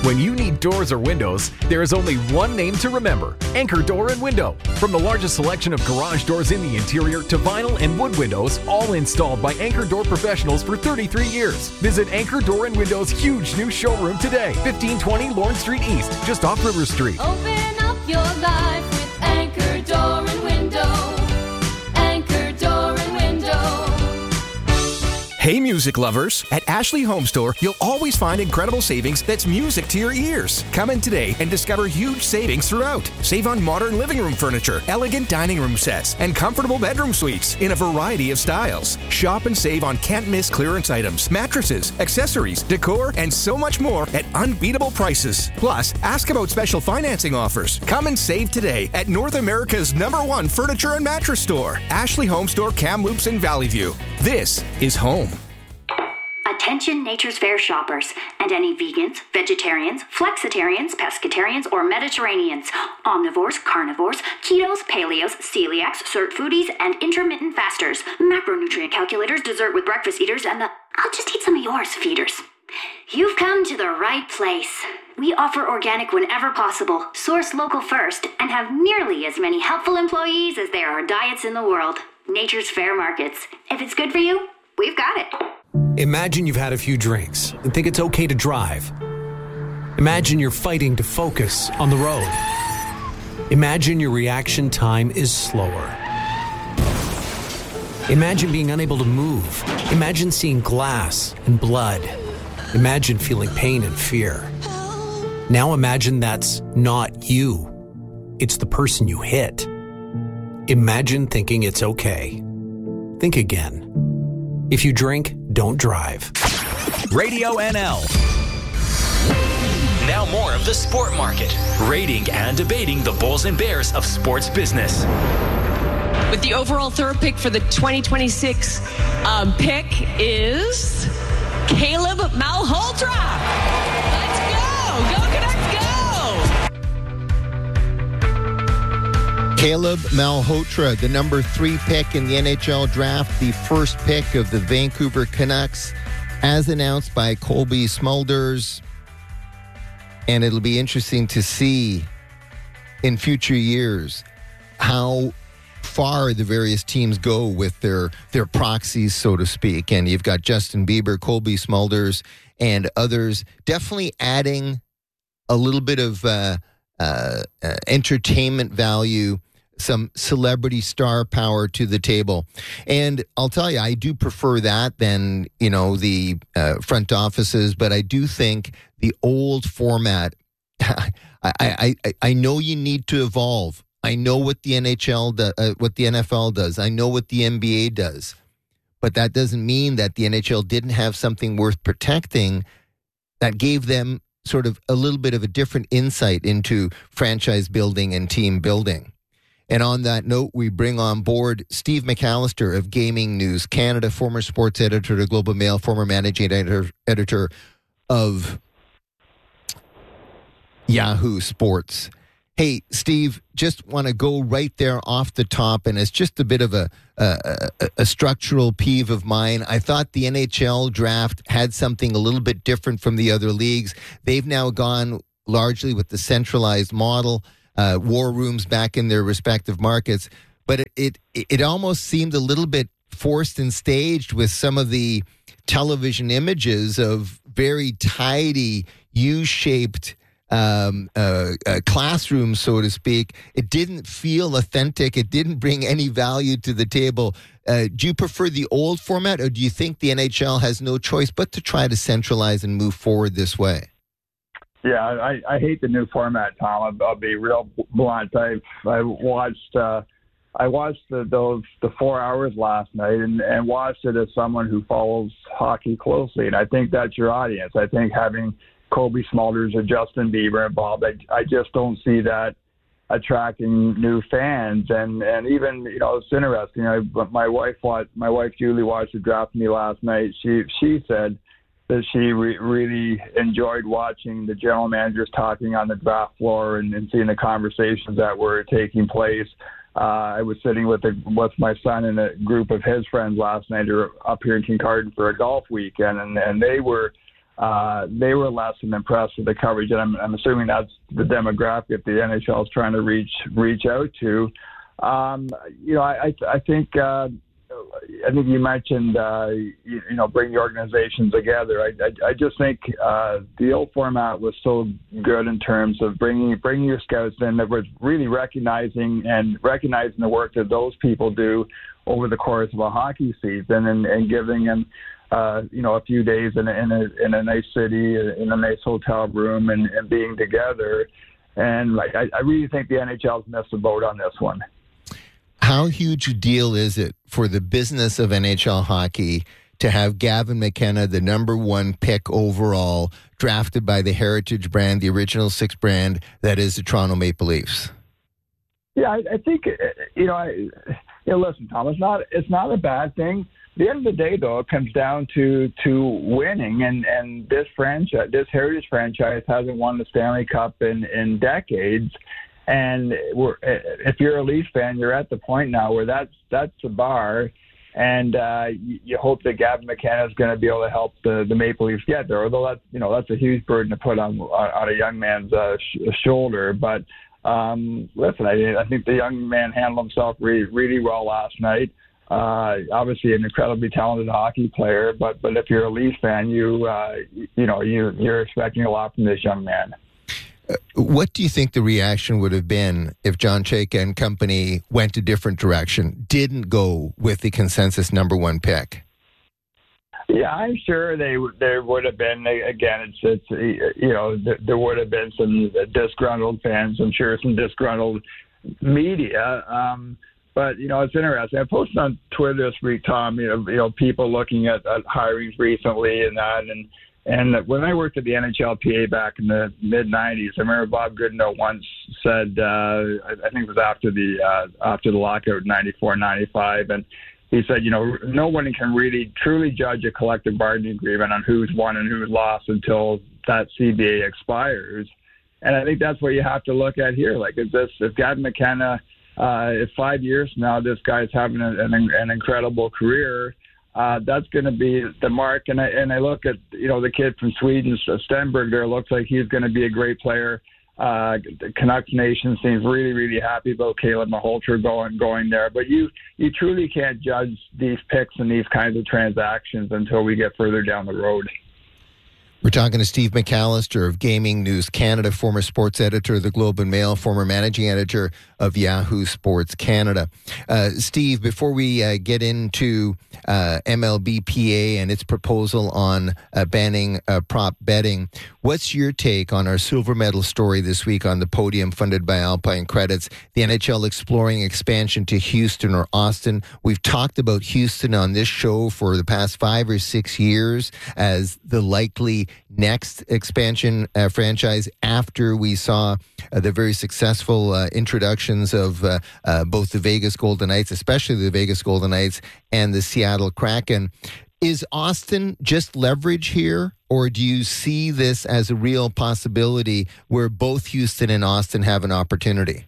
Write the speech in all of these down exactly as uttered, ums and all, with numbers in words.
When you need doors or windows, there is only one name to remember: Anchor Door and Window. From the largest selection of garage doors in the interior to vinyl and wood windows, all installed by Anchor Door professionals for thirty-three years. Visit Anchor Door and Window's huge new showroom today, fifteen twenty Lawrence Street East, just off River Street. Open up your life with Anchor Door and Window. Anchor Door and Window. Hey, music lovers! At Ashley Home Store, you'll always find incredible savings that's music to your ears. Come in today and discover huge savings throughout. Save on modern living room furniture, elegant dining room sets, and comfortable bedroom suites in a variety of styles. Shop and save on can't-miss clearance items, mattresses, accessories, decor, and so much more at unbeatable prices. Plus, ask about special financing offers. Come and save today at North America's number one furniture and mattress store, Ashley Home Store, Kamloops in Valley View. This is home. Attention Nature's Fair shoppers and any vegans, vegetarians, flexitarians, pescatarians, or Mediterraneans, omnivores, carnivores, ketos, paleos, celiacs, cert foodies, and intermittent fasters, macronutrient calculators, dessert with breakfast eaters, and the I'll just eat some of yours feeders. You've come to the right place. We offer organic whenever possible, source local first, and have nearly as many helpful employees as there are diets in the world. Nature's Fair Markets. If it's good for you, we've got it. Imagine you've had a few drinks and think it's okay to drive. Imagine you're fighting to focus on the road. Imagine your reaction time is slower. Imagine being unable to move. Imagine seeing glass and blood. Imagine feeling pain and fear. Now imagine that's not you. It's the person you hit. Imagine thinking it's okay. Think again. If you drink, don't drive. Radio N L. Now more of the sport market, rating and debating the Bulls and Bears of sports business. With the overall third pick for the twenty twenty-six um, pick is Caleb Malhotra. Let's go. Go Canucks, go. Caleb Malhotra, the number three pick in the N H L draft, the first pick of the Vancouver Canucks, as announced by Colby Smulders. And it'll be interesting to see in future years how far the various teams go with their, their proxies, so to speak. And you've got Justin Bieber, Colby Smulders, and others definitely adding a little bit of uh, uh, uh, entertainment value, some celebrity star power to the table. And I'll tell you, I do prefer that than, you know, the uh, front offices, but I do think the old format, I, I, I, I know you need to evolve. I know what the N H L, do, uh, what the N F L does. I know what the N B A does. But that doesn't mean that the N H L didn't have something worth protecting that gave them sort of a little bit of a different insight into franchise building and team building. And on that note, we bring on board Steve McAllister of Gaming News Canada, former sports editor to Globe and Mail, former managing editor, editor of Yahoo Sports. Hey, Steve, just want to go right there off the top, and it's just a bit of a, a, a, a structural peeve of mine. I thought the N H L draft had something a little bit different from the other leagues. They've now gone largely with the centralized model, uh, war rooms back in their respective markets, but it, it, it almost seemed a little bit forced and staged with some of the television images of very tidy, U-shaped Um, uh, uh, classroom, so to speak. It didn't feel authentic. It didn't bring any value to the table. Uh, do you prefer the old format, or do you think the N H L has no choice but to try to centralize and move forward this way? Yeah, I, I hate the new format, Tom. I'll, I'll be real blunt. I I watched uh, I watched the, those the four hours last night and, and watched it as someone who follows hockey closely, and I think that's your audience. I think having Colby Smulders or Justin Bieber involved, I, I just don't see that attracting new fans. And, and even, you know, it's interesting. I, my wife watched, my wife Julie watched the draft with me last night. She she said that she re- really enjoyed watching the general managers talking on the draft floor and, and seeing the conversations that were taking place. Uh, I was sitting with a, with my son and a group of his friends last night who were up here in Kincardine for a golf weekend, and, and they were uh, they were less than impressed with the coverage, and I'm, I'm assuming that's the demographic the N H L is trying to reach reach out to. Um, you know, I, I, I think uh, I think you mentioned uh, you, you know bring the organizations together. I, I, I just think uh, the old format was so good in terms of bringing bringing your scouts in that was really recognizing and recognizing the work that those people do over the course of a hockey season, and, and giving them uh, you know a few days in a, in a in a nice city, in a nice hotel room, and, and being together. And like I, I really think the N H L's missed the boat on this one. How huge a deal is it for the business of N H L hockey to have Gavin McKenna, the number one pick overall, drafted by the Heritage brand, the original six brand that is the Toronto Maple Leafs? Yeah, I, I think you know. I, you know, listen, Tom, it's not it's not a bad thing. At the end of the day, though, it comes down to to winning, and, and this franchise, this Heritage franchise, hasn't won the Stanley Cup in, in decades. And we're, if you're a Leafs fan, you're at the point now where that's that's the bar, and uh, you, you hope that Gavin McKenna is going to be able to help the, the Maple Leafs get there. Although that's you know that's a huge burden to put on on a young man's uh, sh- shoulder. But um, listen, I, I think the young man handled himself really, really well last night. Uh, obviously, an incredibly talented hockey player. But but if you're a Leafs fan, you uh, you know you you're expecting a lot from this young man. What do you think the reaction would have been if John Chayka and company went a different direction, didn't go with the consensus number one pick? Yeah, I'm sure they there would have been. Again, it's it's you know there would have been some disgruntled fans. I'm sure some disgruntled media. Um, but you know it's interesting. I posted on Twitter this week, Tom. You know, you know people looking at, at hirings recently and that and. And when I worked at the N H L P A back in the mid nineties, I remember Bob Goodenow once said, uh, I think it was after the uh, after the lockout in ninety-four ninety-five, and he said, you know, no one can really truly judge a collective bargaining agreement on who's won and who's lost until that C B A expires. And I think that's what you have to look at here. Like, is this, if Gavin McKenna, uh, if five years from now this guy's having a, an, an incredible career, Uh, that's going to be the mark. And I, and I look at, you know, the kid from Sweden, Stenberg there, looks like he's going to be a great player. Uh, the Canucks Nation seems really, really happy about Caleb Malhotra going, going there. But you, you truly can't judge these picks and these kinds of transactions until we get further down the road. We're talking to Steve McAllister of Gaming News Canada, former sports editor of the Globe and Mail, former managing editor of Yahoo Sports Canada. Uh, Steve, before we uh, get into uh, M L B P A and its proposal on uh, banning uh, prop betting, what's your take on our silver medal story this week on the podium funded by Alpine Credits, the N H L exploring expansion to Houston or Austin? We've talked about Houston on this show for the past five or six years as the likely next expansion uh, franchise after we saw uh, the very successful uh, introductions of uh, uh, both the Vegas Golden Knights, especially the Vegas Golden Knights and the Seattle Kraken. Is Austin just leverage here, or do you see this as a real possibility where both Houston and Austin have an opportunity?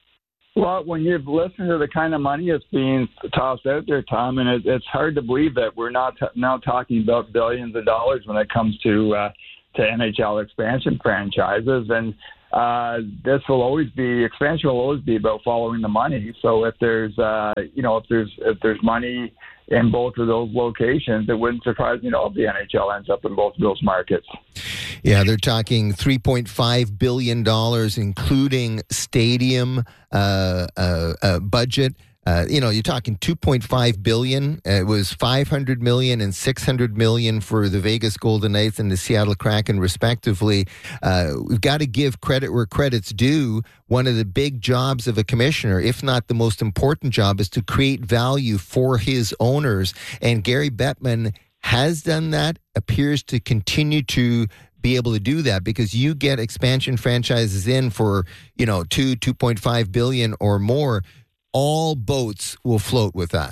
Well, when you've listened to the kind of money that's being tossed out there, Tom, and it, it's hard to believe that we're not t- now talking about billions of dollars when it comes to uh, to N H L expansion franchises. And uh, this will always be expansion will always be about following the money. So if there's uh, you know if there's if there's money in both of those locations, it wouldn't surprise me at all if the N H L ends up in both of those markets. Yeah, they're talking three point five billion dollars, including stadium uh, uh, uh, budget. Uh, you know, you're talking two point five billion dollars. It was five hundred million dollars and six hundred million dollars for the Vegas Golden Knights and the Seattle Kraken, respectively. Uh, we've got to give credit where credit's due. One of the big jobs of a commissioner, if not the most important job, is to create value for his owners. And Gary Bettman has done that, appears to continue to be able to do that, because you get expansion franchises in for, you know, two, two point five billion or more. All boats will float with that.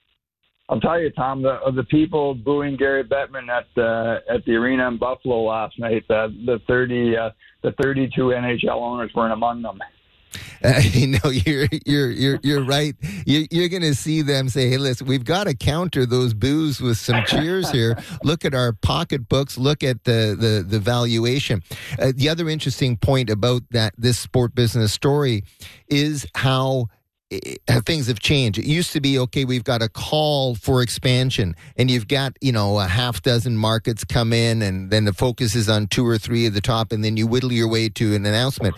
I'll tell you, Tom, the the people booing Gary Bettman at the at the arena in Buffalo last night, the the thirty uh, the thirty-two N H L owners weren't among them. Uh, you know, you're you're you're you're right. You're, you're going to see them say, "Hey, listen, we've got to counter those boos with some cheers here. Look at our pocketbooks. Look at the the the valuation." Uh, the other interesting point about that this sport business story is how. How things have changed. It used to be, okay, we've got a call for expansion, and you've got, you know, a half dozen markets come in, and then the focus is on two or three at the top, and then you whittle your way to an announcement.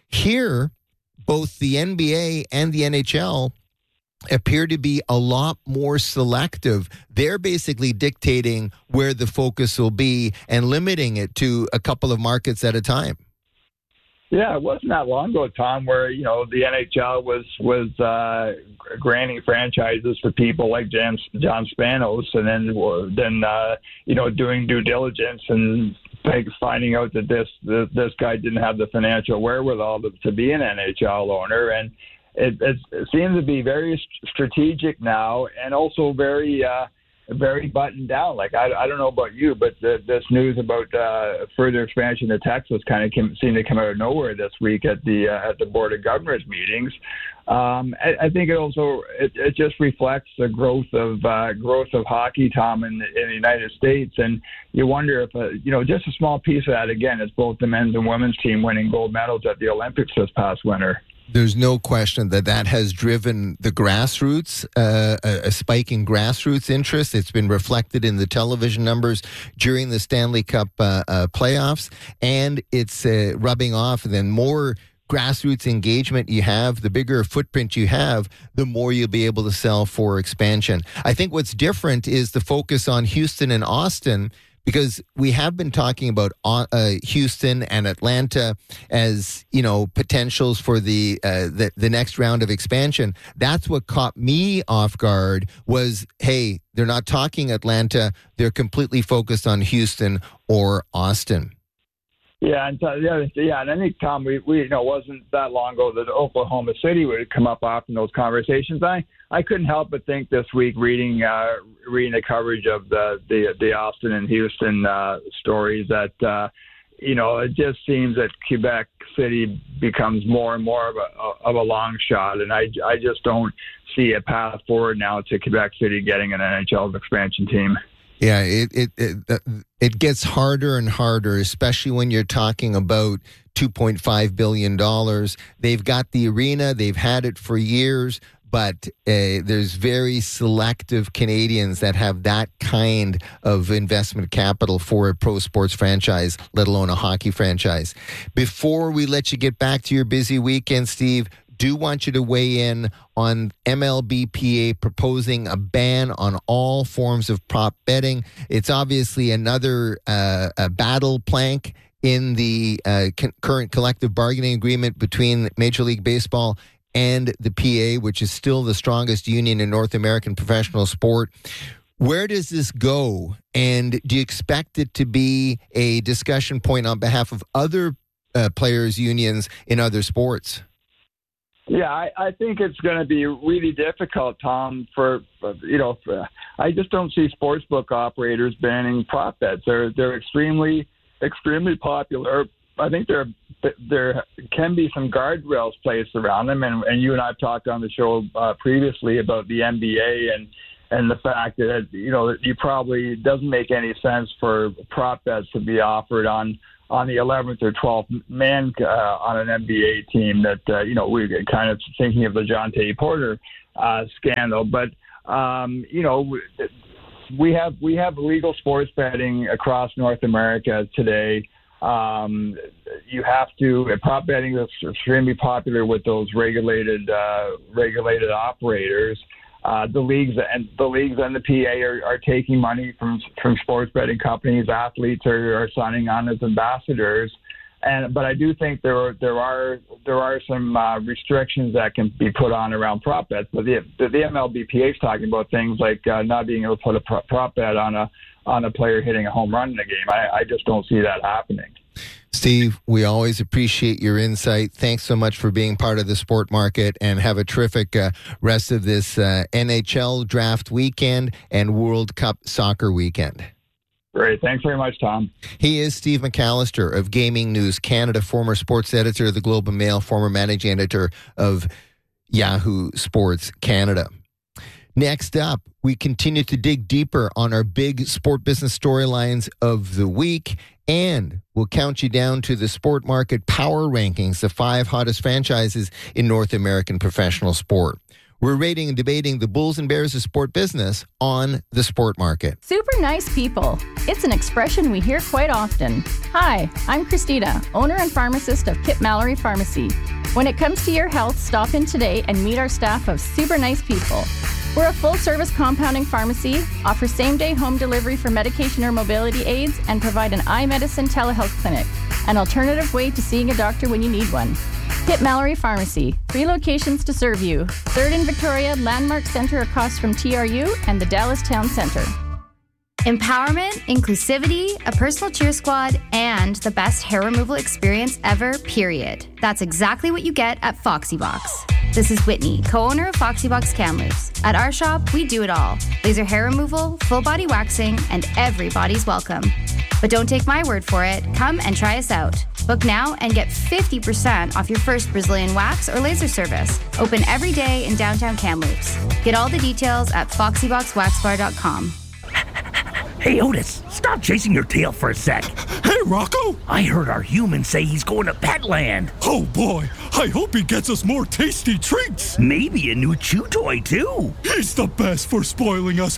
Here, both the N B A and the N H L appear to be a lot more selective. They're basically dictating where the focus will be and limiting it to a couple of markets at a time. Yeah, it wasn't that long ago, Tom, where, you know, the N H L was was uh, granting franchises for people like John, John Spanos, and then then uh, you know, doing due diligence and finding out that this this guy didn't have the financial wherewithal to, to be an N H L owner, and it, it, it seems to be very strategic now, and also very. Uh, very buttoned down. Like, I, I don't know about you, but the, this news about uh, further expansion to Texas kind of came, seemed to come out of nowhere this week at the uh, at the Board of Governors meetings. Um, I, I think it also it, it just reflects the growth of uh, growth of hockey, Tom, in the, in the United States, and you wonder if uh, you know, just a small piece of that. Again, it's both the men's and women's team winning gold medals at the Olympics this past winter. There's no question that that has driven the grassroots, uh, a, a spike in grassroots interest. It's been reflected in the television numbers during the Stanley Cup uh, uh, playoffs, and it's uh, rubbing off. And then more grassroots engagement you have, the bigger footprint you have, the more you'll be able to sell for expansion. I think what's different is the focus on Houston and Austin, because we have been talking about uh, Houston and Atlanta as, you know, potentials for the, uh, the the next round of expansion. That's what caught me off guard was, hey, they're not talking Atlanta. They're completely focused on Houston or Austin. Yeah, and uh, yeah, yeah, and I think, Tom, we, we you know, it wasn't that long ago that Oklahoma City would come up often in those conversations. I, I couldn't help but think this week, reading uh, reading the coverage of the the, the Austin and Houston uh, stories, that uh, you know, it just seems that Quebec City becomes more and more of a of a long shot, and I, I just don't see a path forward now to Quebec City getting an N H L expansion team. Yeah, it, it it it gets harder and harder, especially when you're talking about two point five billion dollars. They've got the arena. They've had it for years, but uh, there's very selective Canadians that have that kind of investment capital for a pro sports franchise, let alone a hockey franchise. Before we let you get back to your busy weekend, Steve, do want you to weigh in on M L B P A proposing a ban on all forms of prop betting. It's obviously another uh, a battle plank in the uh, con- current collective bargaining agreement between Major League Baseball and the P A, which is still the strongest union in North American professional sport. Where does this go? And do you expect it to be a discussion point on behalf of other uh, players' unions in other sports? Yeah, I, I think it's going to be really difficult, Tom, for, you know, for, I just don't see sportsbook operators banning prop bets. They're they're extremely, extremely popular. I think there there can be some guardrails placed around them, and, and you and I have talked on the show uh, previously about the N B A and and the fact that, you know, you probably it doesn't make any sense for prop bets to be offered on on the eleventh or twelfth man uh, on an N B A team. That uh, you know, we're kind of thinking of the Jonte Porter uh, scandal, but um, you know, we have we have legal sports betting across North America today. Um, you have to prop betting is extremely popular with those regulated uh, regulated operators. Uh, the leagues and the leagues and the P A are, are taking money from from sports betting companies. Athletes are, are signing on as ambassadors, and but I do think there are there are there are some uh, restrictions that can be put on around prop bets. But the the, the M L B P A is talking about things like uh, not being able to put a prop, prop bet on a on a player hitting a home run in a game. I, I just don't see that happening. Steve, we always appreciate your insight. Thanks so much for being part of the sport market, and have a terrific uh, rest of this uh, N H L draft weekend and World Cup soccer weekend. Great. Thanks very much, Tom. He is Steve McAllister of Gaming News Canada, former sports editor of the Globe and Mail, former managing editor of Yahoo Sports Canada. Next up, we continue to dig deeper on our big sport business storylines of the week, and we'll count you down to the Sport Market Power Rankings, the five hottest franchises in North American professional sport. We're rating and debating the Bulls and Bears of sport business on the Sport Market. Super nice people. It's an expression we hear quite often. Hi, I'm Christina, owner and pharmacist of Kip Mallory Pharmacy. When it comes to your health, stop in today and meet our staff of super nice people. We're a full-service compounding pharmacy, offer same-day home delivery for medication or mobility aids, and provide an eye medicine telehealth clinic, an alternative way to seeing a doctor when you need one. Kip Mallory Pharmacy, three locations to serve you. Third in Victoria, Landmark Center across from T R U, and the Dallas Town Center. Empowerment, inclusivity, a personal cheer squad, and the best hair removal experience ever, period. That's exactly what you get at FoxyBox. This is Whitney, co-owner of FoxyBox Kamloops. At our shop, we do it all. Laser hair removal, full body waxing, and everybody's welcome. But don't take my word for it. Come and try us out. Book now and get fifty percent off your first Brazilian wax or laser service. Open every day in downtown Kamloops. Get all the details at foxy box wax bar dot com. Hey, Otis, stop chasing your tail for a sec. Hey, Rocco! I heard our human say he's going to Petland. Oh, boy. I hope he gets us more tasty treats. Maybe a new chew toy, too. He's the best for spoiling us.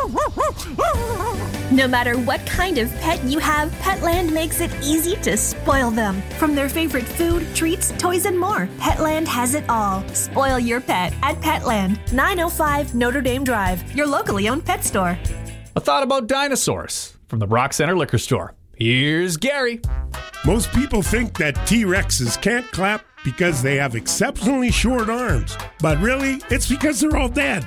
No matter what kind of pet you have, Petland makes it easy to spoil them. From their favorite food, treats, toys, and more, Petland has it all. Spoil your pet at Petland, nine oh five Notre Dame Drive, your locally owned pet store. A thought about dinosaurs from the Brock Center Liquor Store. Here's Gary. Most people think that T-Rexes can't clap because they have exceptionally short arms. But really, it's because they're all dead.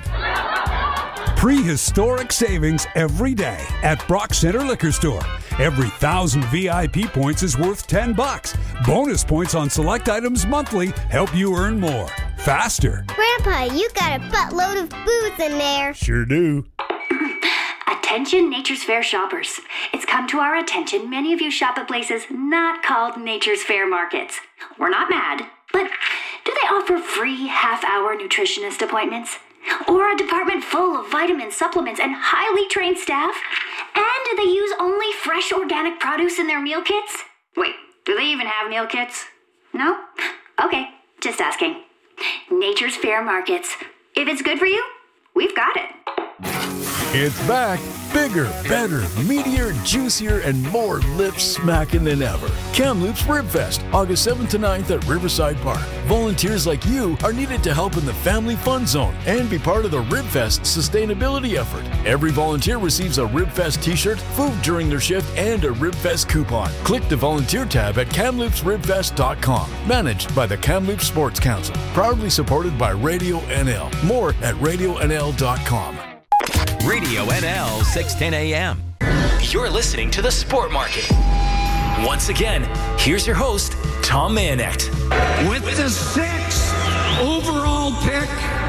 Prehistoric savings every day at Brock Center Liquor Store. Every thousand V I P points is worth ten bucks. Bonus points on select items monthly help you earn more. Faster. Grandpa, you got a buttload of booze in there. Sure do. Attention Nature's Fair shoppers. It's come to our attention many of you shop at places not called Nature's Fair markets. We're not mad, but do they offer free half-hour nutritionist appointments? Or a department full of vitamin supplements and highly trained staff? And do they use only fresh organic produce in their meal kits? Wait, do they even have meal kits? No? Okay, just asking. Nature's Fair markets. If it's good for you, we've got it. It's back. Bigger, better, meatier, juicier, and more lip-smacking than ever. Kamloops Rib Fest, August seventh to ninth at Riverside Park. Volunteers like you are needed to help in the Family Fun Zone and be part of the Rib Fest sustainability effort. Every volunteer receives a Rib Fest t-shirt, food during their shift, and a Rib Fest coupon. Click the volunteer tab at kamloops rib fest dot com. Managed by the Kamloops Sports Council. Proudly supported by Radio N L. More at radio n l dot com. Radio N L six ten A M. You're listening to The Sport Market. Once again, here's your host, Tom Mayenknecht. With the sixth overall pick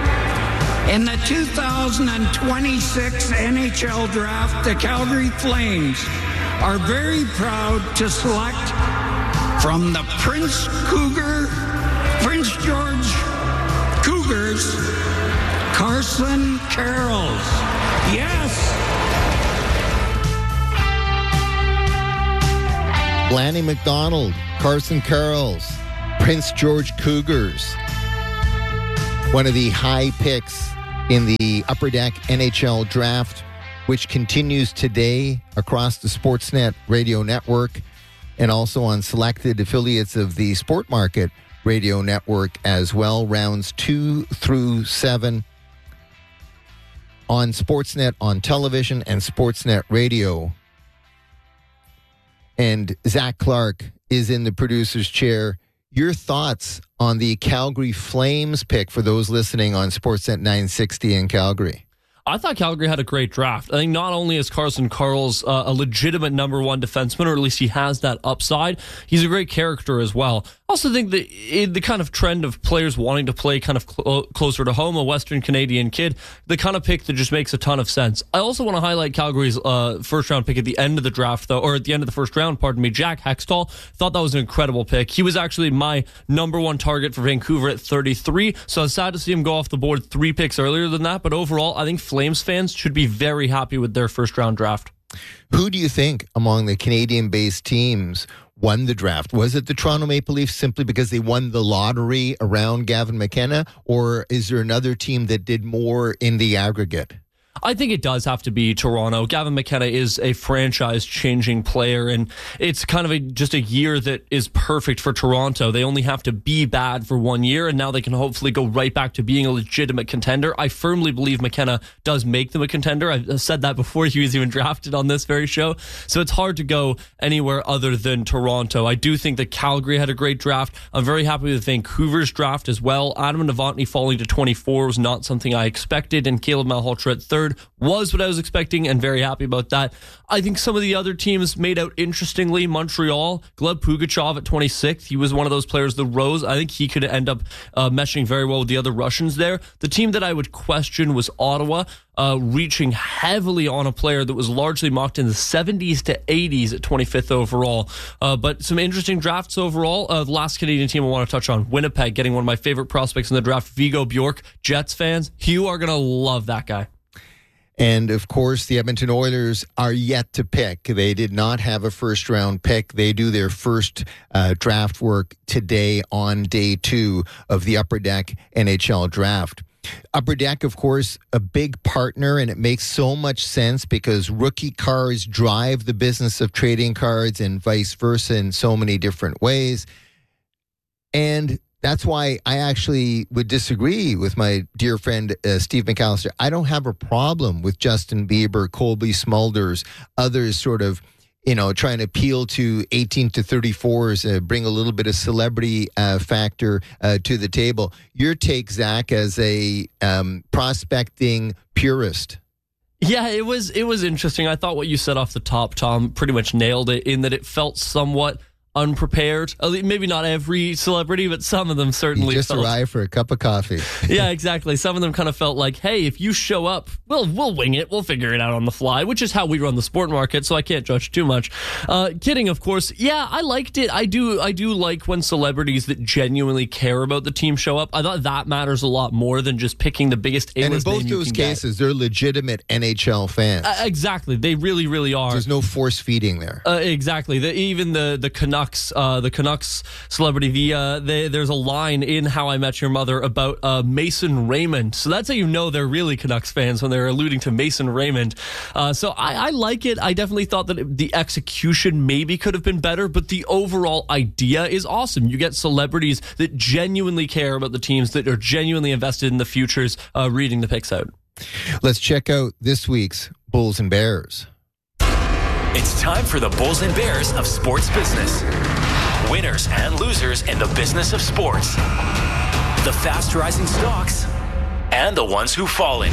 in the two thousand twenty-six N H L Draft, the Calgary Flames are very proud to select from the Prince Cougar, Prince George Cougars, Carson Karels. Yes. Lanny McDonald, Carson Karels, Prince George Cougars. One of the high picks in the Upper Deck N H L Draft, which continues today across the Sportsnet radio network and also on selected affiliates of the Sport Market radio network as well. Rounds two through seven. On Sportsnet on television and Sportsnet radio. And Zach Clark is in the producer's chair. Your thoughts on the Calgary Flames pick for those listening on Sportsnet nine sixty in Calgary? I thought Calgary had a great draft. I think not only is Carson Karels uh, a legitimate number one defenseman, or at least he has that upside, he's a great character as well. I also think that the kind of trend of players wanting to play kind of cl- closer to home, a Western Canadian kid, the kind of pick that just makes a ton of sense. I also want to highlight Calgary's uh, first round pick at the end of the draft, though, or at the end of the first round, pardon me, Jack Hextall. Thought that was an incredible pick. He was actually my number one target for Vancouver at thirty-three, so I was sad to see him go off the board three picks earlier than that, but overall, I think Flames fans should be very happy with their first round draft. Who do you think among the Canadian-based teams won the draft? Was it the Toronto Maple Leafs simply because they won the lottery around Gavin McKenna, or is there another team that did more in the aggregate? I think it does have to be Toronto. Gavin McKenna is a franchise-changing player, and it's kind of a, just a year that is perfect for Toronto. They only have to be bad for one year, and now they can hopefully go right back to being a legitimate contender. I firmly believe McKenna does make them a contender. I've said that before he was even drafted on this very show, so it's hard to go anywhere other than Toronto. I do think that Calgary had a great draft. I'm very happy with Vancouver's draft as well. Adam Novotny falling to twenty-four was not something I expected, and Caleb Malhotra at third was what I was expecting, and very happy about that. I think some of the other teams made out interestingly. Montreal, Gleb Pugachev at twenty-sixth. He was one of those players, the Rose. I think he could end up uh, meshing very well with the other Russians there. The team that I would question was Ottawa, uh, reaching heavily on a player that was largely mocked in the seventies to eighties at twenty-fifth overall. Uh, but some interesting drafts overall. Uh, the last Canadian team I want to touch on, Winnipeg, getting one of my favorite prospects in the draft, Vigo Bjork. Jets fans, you are going to love that guy. And, of course, the Edmonton Oilers are yet to pick. They did not have a first-round pick. They do their first uh, draft work today on day two of the Upper Deck N H L draft. Upper Deck, of course, a big partner, and it makes so much sense because rookie cards drive the business of trading cards and vice versa in so many different ways. And that's why I actually would disagree with my dear friend uh, Steve McAllister. I don't have a problem with Justin Bieber, Colby Smulders, others sort of, you know, trying to appeal to eighteen to thirty-fours, uh, bring a little bit of celebrity uh, factor uh, to the table. Your take, Zach, as a um, prospecting purist. Yeah, it was it was interesting. I thought what you said off the top, Tom, pretty much nailed it in that it felt somewhat unprepared. Maybe not every celebrity, but some of them certainly you just felt. arrived for a cup of coffee. Yeah, exactly. Some of them kind of felt like, hey, if you show up, well, we'll wing it. We'll figure it out on the fly, which is how we run the sport market, so I can't judge too much. Uh, kidding, of course. Yeah, I liked it. I do I do like when celebrities that genuinely care about the team show up. I thought that matters a lot more than just picking the biggest A-list And in both name you those can cases, get. they're legitimate N H L fans. Uh, exactly. They really, really are. There's no force feeding there. Uh, exactly. The, even the, the Canucks, uh, the Canucks celebrity, the, uh, they, there's a line in How I Met Your Mother about uh, Mason Raymond. So that's how you know they're really Canucks fans, when they're alluding to Mason Raymond. Uh, so I, I like it. I definitely thought that it, the execution maybe could have been better, but the overall idea is awesome. You get celebrities that genuinely care about the teams, that are genuinely invested in the futures, uh, reading the picks out. Let's check out this week's Bulls and Bears. It's time for the Bulls and Bears of sports business. Winners and losers in the business of sports. The fast rising stocks and the ones who've fallen.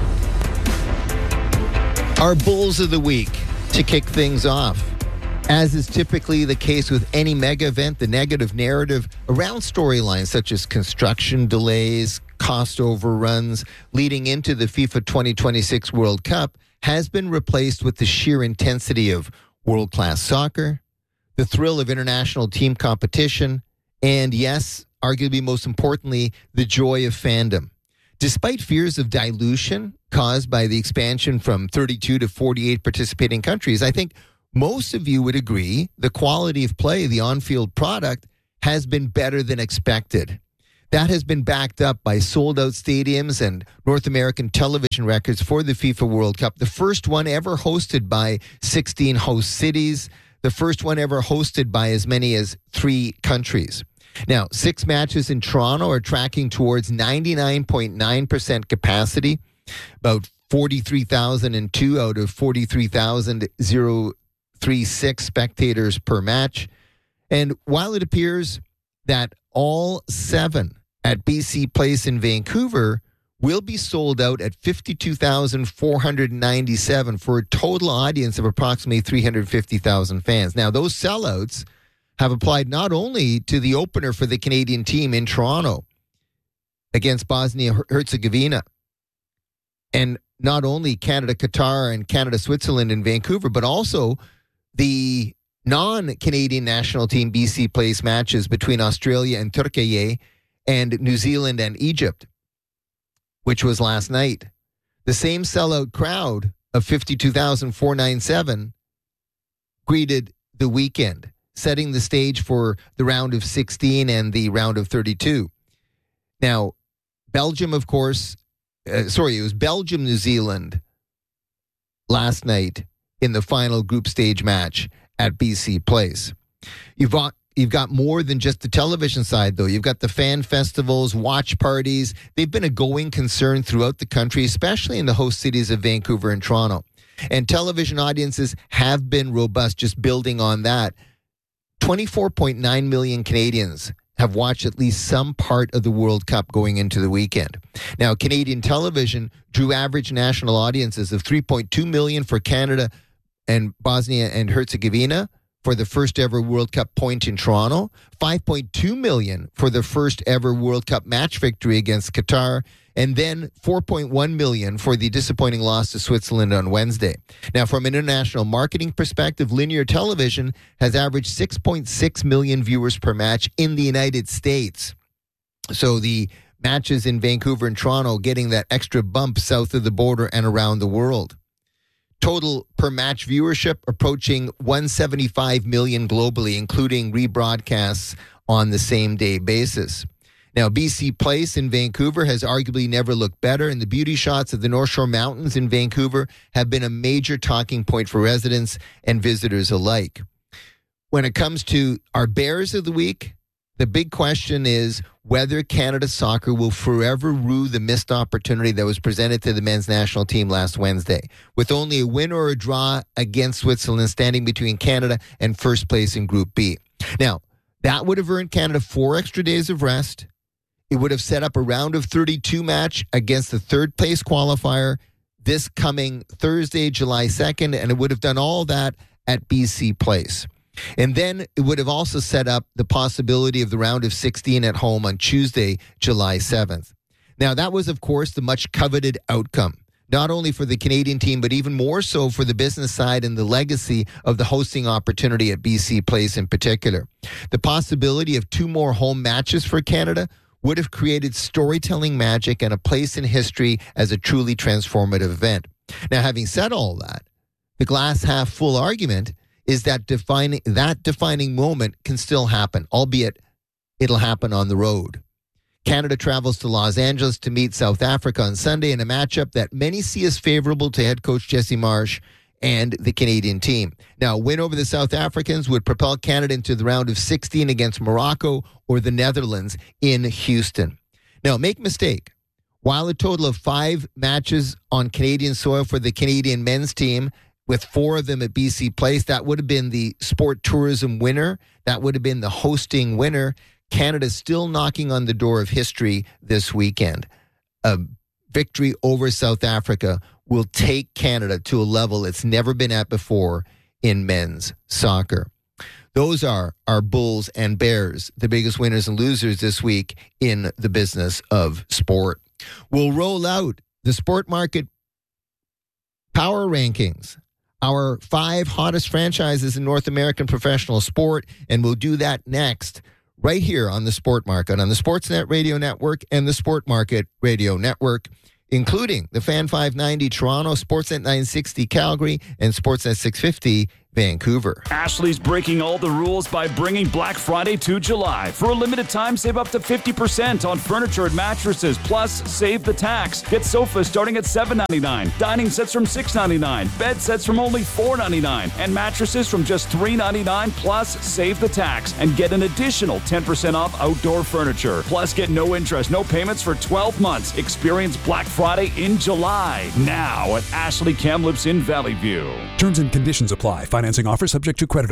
Our Bulls of the Week to kick things off. As is typically the case with any mega event, the negative narrative around storylines such as construction delays, cost overruns leading into the FIFA twenty twenty-six World Cup has been replaced with the sheer intensity of world-class soccer, the thrill of international team competition, and yes, arguably most importantly, the joy of fandom. Despite fears of dilution caused by the expansion from thirty-two to forty-eight participating countries, I think most of you would agree the quality of play, the on-field product, has been better than expected. That has been backed up by sold-out stadiums and North American television records for the FIFA World Cup, the first one ever hosted by sixteen host cities, the first one ever hosted by as many as three countries. Now, six matches in Toronto are tracking towards ninety-nine point nine percent capacity, about forty-three thousand two out of forty-three thousand thirty-six spectators per match. And while it appears that all seven at B C Place in Vancouver will be sold out at fifty-two thousand four hundred ninety-seven for a total audience of approximately three hundred fifty thousand fans. Now, those sellouts have applied not only to the opener for the Canadian team in Toronto against Bosnia-Herzegovina, and not only Canada, Qatar, and Canada, Switzerland in Vancouver, but also the non-Canadian national team B C Place matches between Australia and Turkey and New Zealand and Egypt, which was last night. The same sellout crowd of fifty-two thousand four hundred ninety-seven greeted the weekend, setting the stage for the round of sixteen and the round of thirty-two. Now, Belgium, of course, uh, sorry, it was Belgium, New Zealand last night in the final group stage match at B C Place. You've got, you've got more than just the television side, though. You've got the fan festivals, watch parties. They've been a going concern throughout the country, especially in the host cities of Vancouver and Toronto. And television audiences have been robust, just building on that. twenty-four point nine million Canadians have watched at least some part of the World Cup going into the weekend. Now, Canadian television drew average national audiences of three point two million for Canada and Bosnia and Herzegovina for the first ever World Cup point in Toronto, five point two million for the first ever World Cup match victory against Qatar, and then four point one million for the disappointing loss to Switzerland on Wednesday. Now, from an international marketing perspective, linear television has averaged six point six million viewers per match in the United States. So the matches in Vancouver and Toronto getting that extra bump south of the border and around the world. Total per match viewership approaching one hundred seventy-five million globally, including rebroadcasts on the same day basis. Now, B C Place in Vancouver has arguably never looked better, and the beauty shots of the North Shore Mountains in Vancouver have been a major talking point for residents and visitors alike. When it comes to our Bears of the week, the big question is whether Canada Soccer will forever rue the missed opportunity that was presented to the men's national team last Wednesday, with only a win or a draw against Switzerland standing between Canada and first place in Group B. Now, that would have earned Canada four extra days of rest. It would have set up a round of thirty-two match against the third place qualifier this coming Thursday, July second, and it would have done all that at B C Place. And then it would have also set up the possibility of the round of sixteen at home on Tuesday, July seventh. Now, that was, of course, the much coveted outcome, not only for the Canadian team, but even more so for the business side and the legacy of the hosting opportunity at B C Place in particular. The possibility of two more home matches for Canada would have created storytelling magic and a place in history as a truly transformative event. Now, having said all that, the glass half full argument is that defining that defining moment can still happen, albeit it'll happen on the road. Canada travels to Los Angeles to meet South Africa on Sunday in a matchup that many see as favorable to head coach Jesse Marsch and the Canadian team. Now, a win over the South Africans would propel Canada into the round of sixteen against Morocco or the Netherlands in Houston. Now, make no mistake, while a total of five matches on Canadian soil for the Canadian men's team, with four of them at B C Place, that would have been the sport tourism winner. That would have been the hosting winner. Canada's still knocking on the door of history this weekend. A victory over South Africa will take Canada to a level it's never been at before in men's soccer. Those are our Bulls and Bears, the biggest winners and losers this week in the business of sport. We'll roll out the Sport Market Power Rankings, our five hottest franchises in North American professional sport, and we'll do that next right here on the Sport Market, on the Sportsnet Radio Network and the Sport Market Radio Network, including the Fan five ninety Toronto, Sportsnet nine sixty Calgary, and Sportsnet six fifty Vancouver. Ashley's breaking all the rules by bringing Black Friday to July. For a limited time, save up to fifty percent on furniture and mattresses, plus save the tax. Get sofas starting at seven ninety-nine, dining sets from six ninety-nine, bed sets from only four ninety-nine, and mattresses from just three ninety-nine, plus save the tax and get an additional ten percent off outdoor furniture. Plus, get no interest, no payments for twelve months. Experience Black Friday in July, now at Ashley Kamloops in Valley View. Terms and conditions apply. Financing offer subject to credit approval.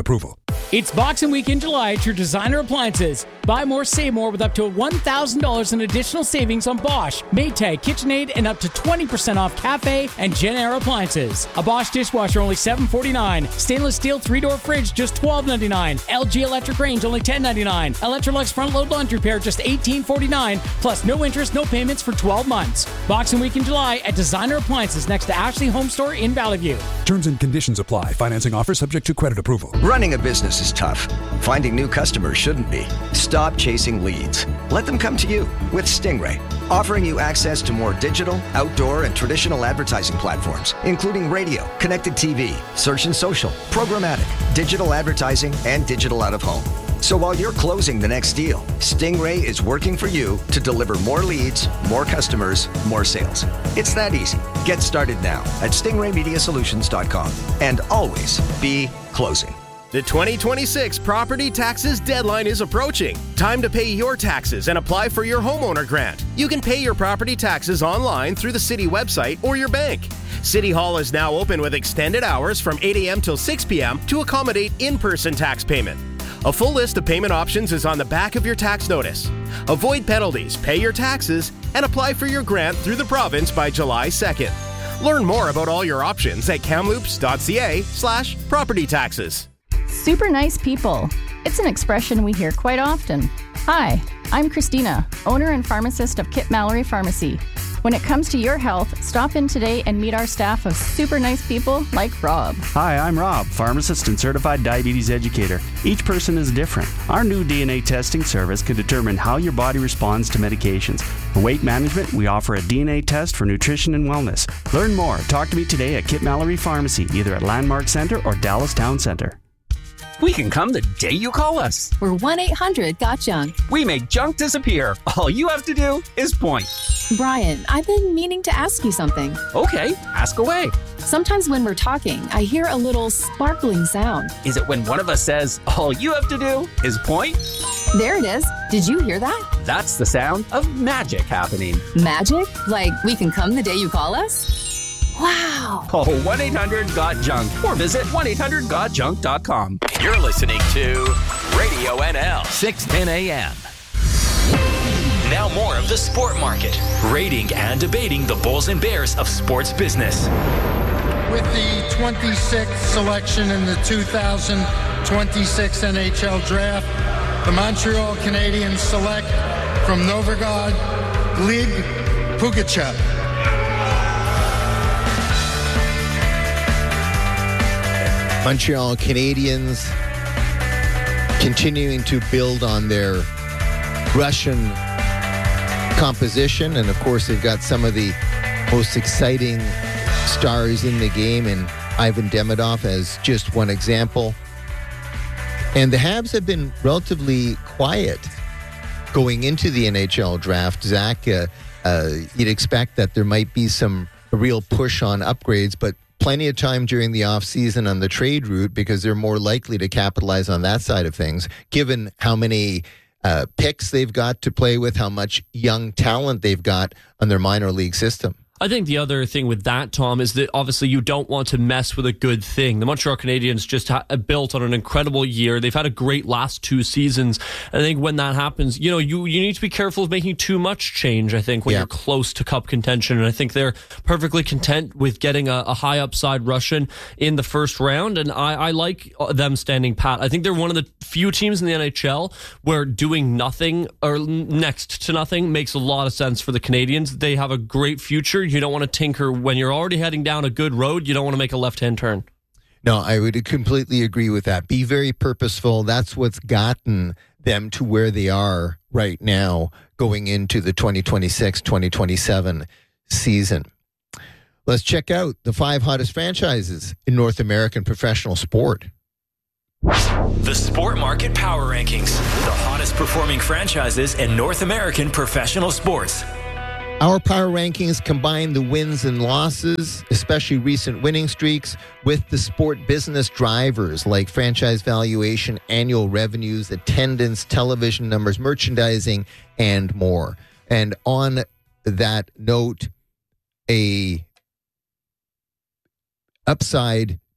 It's Boxing Week in July at your Designer Appliances. Buy more, save more with up to one thousand dollars in additional savings on Bosch, Maytag, KitchenAid, and up to twenty percent off Cafe and Genair appliances. A Bosch dishwasher only seven dollars and forty-nine cents. Stainless steel three-door fridge just twelve dollars and ninety-nine cents. L G electric range only ten dollars and ninety-nine cents. Electrolux front load laundry pair just eighteen dollars and forty-nine cents. Plus no interest, no payments for twelve months. Boxing Week in July at Designer Appliances next to Ashley Home Store in Valley View. Terms and conditions apply. Financing offer subject to credit approval. Running a business is tough. Finding new customers shouldn't be. Stop chasing leads. Let them come to you with Stingray, offering you access to more digital, outdoor, and traditional advertising platforms, including radio, connected T V, search and social, programmatic, digital advertising, and digital out-of-home. So while you're closing the next deal, Stingray is working for you to deliver more leads, more customers, more sales. It's that easy. Get started now at stingray media solutions dot com and always be closing. The twenty twenty-six property taxes deadline is approaching. Time to pay your taxes and apply for your homeowner grant. You can pay your property taxes online through the city website or your bank. City Hall is now open with extended hours from eight a.m. till six p.m. to accommodate in-person tax payment. A full list of payment options is on the back of your tax notice. Avoid penalties, pay your taxes, and apply for your grant through the province by July second. Learn more about all your options at kamloops.ca slash property taxes. Super nice people. It's an expression we hear quite often. Hi, I'm Christina, owner and pharmacist of Kip Mallory Pharmacy. When it comes to your health, stop in today and meet our staff of super nice people like Rob. Hi, I'm Rob, pharmacist and certified diabetes educator. Each person is different. Our new D N A testing service can determine how your body responds to medications. For weight management, we offer a D N A test for nutrition and wellness. Learn more. Talk to me today at Kip Mallory Pharmacy, either at Landmark Center or Dallas Town Center. We can come the day you call us. We're one eight hundred got junk. We make junk disappear. All you have to do is point. Brian, I've been meaning to ask you something. Okay, ask away. Sometimes when we're talking, I hear a little sparkling sound. Is it when one of us says, all you have to do is point? There it is. Did you hear that? That's the sound of magic happening. Magic? Like we can come the day you call us? Wow. Call one eight hundred got junk or visit one eight hundred got junk dot com. You're listening to Radio N L, six ten a.m. Now more of the Sport Market, rating and debating the Bulls and Bears of sports business. With the twenty-sixth selection in the two thousand twenty-six N H L Draft, the Montreal Canadiens select from Novográd Gleb Pugachev. Montreal Canadiens continuing to build on their Russian composition. And, of course, they've got some of the most exciting stars in the game, and Ivan Demidov as just one example. And the Habs have been relatively quiet going into the N H L draft. Zach, uh, uh, you'd expect that there might be some a real push on upgrades, but plenty of time during the offseason on the trade route because they're more likely to capitalize on that side of things, given how many uh, picks they've got to play with, how much young talent they've got on their minor league system. I think the other thing with that, Tom, is that obviously you don't want to mess with a good thing. The Montreal Canadiens just ha- built on an incredible year. They've had a great last two seasons. And I think when that happens, you know, you, you need to be careful of making too much change, I think, when yeah. you're close to cup contention. And I think they're perfectly content with getting a, a high upside Russian in the first round. And I, I like them standing pat. I think they're one of the few teams in the N H L where doing nothing or next to nothing makes a lot of sense for the Canadiens. They have a great future. You don't want to tinker when you're already heading down a good road. You don't want to make a left-hand turn. No, I would completely agree with that. Be very purposeful. That's what's gotten them to where they are right now going into the twenty twenty-six twenty twenty-seven season. Let's check out the five hottest franchises in North American professional sport. The Sport Market Power Rankings, the hottest performing franchises in North American professional sports. Our power rankings combine the wins and losses, especially recent winning streaks, with the sport business drivers like franchise valuation, annual revenues, attendance, television numbers, merchandising, and more. And on that note, a upside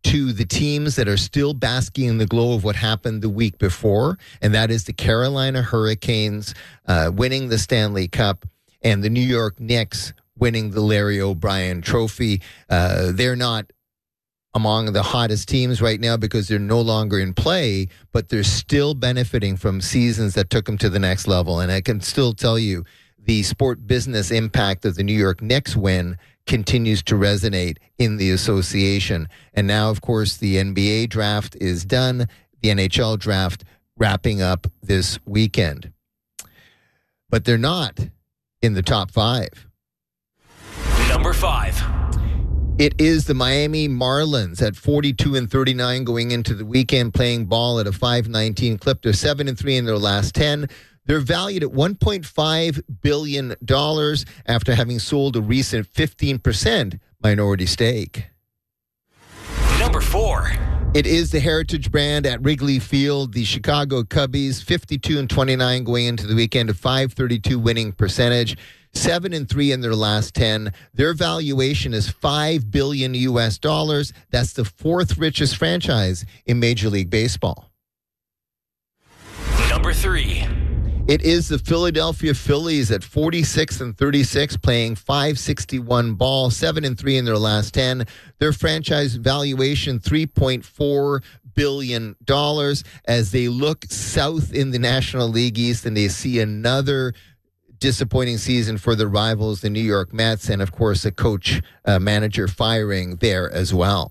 to the teams that are still basking in the glow of what happened the week before, and that is the Carolina Hurricanes uh, winning the Stanley Cup and the New York Knicks winning the Larry O'Brien Trophy. Uh, they're not among the hottest teams right now because they're no longer in play, but they're still benefiting from seasons that took them to the next level. And I can still tell you the sport business impact of the New York Knicks win continues to resonate in the association. And now, of course, the N B A draft is done. The N H L draft wrapping up this weekend. But they're not in the top five. Number five. It is the Miami Marlins at forty-two and thirty-nine going into the weekend, playing ball at a five nineteen clip. They're seven and three in their last ten. They're valued at one point five billion dollars after having sold a recent fifteen percent minority stake. Number four. It is the Heritage brand at Wrigley Field. The Chicago Cubbies, fifty-two and twenty-nine going into the weekend, a five thirty-two winning percentage. Seven and three in their last ten. Their valuation is five billion U S dollars. That's the fourth richest franchise in Major League Baseball. Number three. It is the Philadelphia Phillies at forty-six and thirty-six, playing five sixty-one ball, seven and three in their last ten. Their franchise valuation three point four billion dollars as they look south in the National League East and they see another disappointing season for the rivals, the New York Mets, and of course a coach uh, manager firing there as well.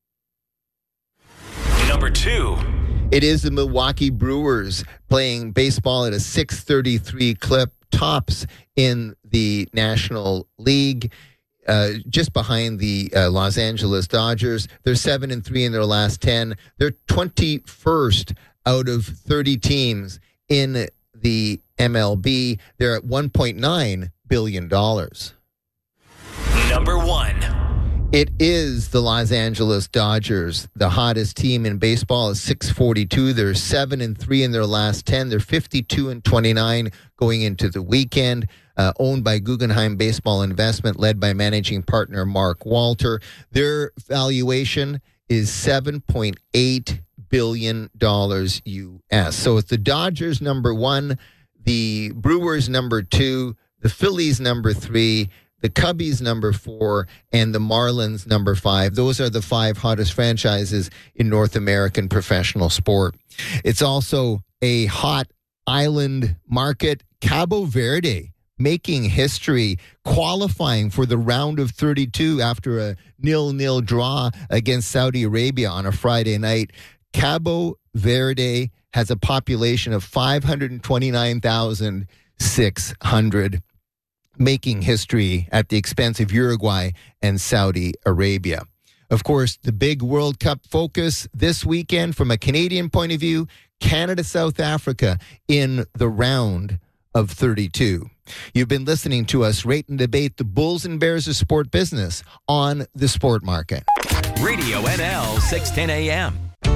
Number two. It is the Milwaukee Brewers playing baseball at a six thirty-three clip, tops in the National League, uh, just behind the uh, Los Angeles Dodgers. They're seven and three in their last ten. They're twenty-first out of thirty teams in the M L B. They're at one point nine billion dollars. Number one. It is the Los Angeles Dodgers, the hottest team in baseball at six forty-two. They're seven and three in their last ten. They're fifty-two and twenty-nine going into the weekend. Uh, owned by Guggenheim Baseball Investment, led by managing partner Mark Walter. Their valuation is seven point eight billion dollars U S. So it's the Dodgers number one, the Brewers number two, the Phillies number three, the Cubbies number four, and the Marlins number five. Those are the five hottest franchises in North American professional sport. It's also a hot island market. Cabo Verde making history, qualifying for the round of thirty-two after a nil-nil draw against Saudi Arabia on a Friday night. Cabo Verde has a population of five hundred twenty-nine thousand six hundred. Making history at the expense of Uruguay and Saudi Arabia. Of course, the big World Cup focus this weekend from a Canadian point of view, Canada-South Africa in the round of thirty-two. You've been listening to us rate and debate the Bulls and Bears of sport business on the Sport Market. Radio N L six ten A M.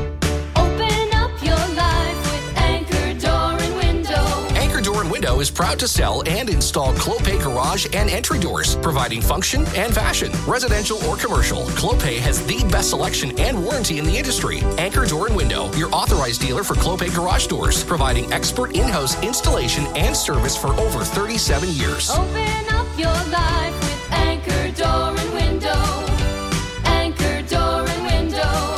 Window is proud to sell and install Clopay garage and entry doors, providing function and fashion, residential or commercial. Clopay has the best selection and warranty in the industry. Anchor Door and Window, your authorized dealer for Clopay garage doors, providing expert in-house installation and service for over thirty-seven years. Open up your life with Anchor Door and Window. Anchor Door and Window.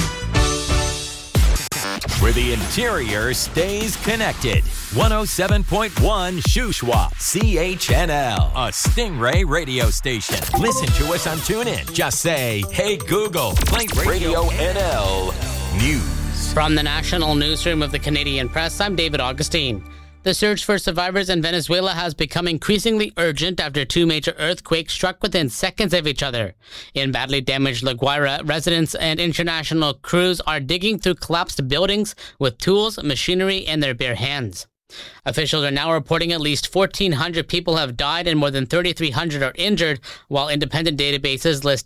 Where the interior stays connected. one oh seven point one Shuswap, C H N L, a Stingray radio station. Listen to us on TuneIn. Just say, hey Google, play Radio N L News. From the National Newsroom of the Canadian Press, I'm David Augustine. The search for survivors in Venezuela has become increasingly urgent after two major earthquakes struck within seconds of each other. In badly damaged La Guaira, residents and international crews are digging through collapsed buildings with tools, machinery, and their bare hands. Officials are now reporting at least fourteen hundred people have died and more than thirty-three hundred are injured, while independent databases list